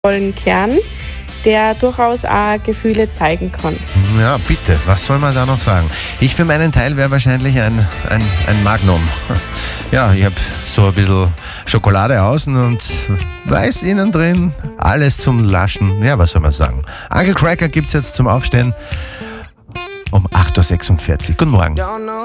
vollen Kern, der durchaus auch Gefühle zeigen kann. Ja, bitte, was soll man da noch sagen? Ich für meinen Teil wäre wahrscheinlich ein Magnum. Ja, ich habe so ein bisschen Schokolade außen und weiß innen drin, alles zum Laschen. Ja, was soll man sagen? Uncle Cracker gibt's jetzt zum Aufstehen um 8.46 Uhr. Guten Morgen.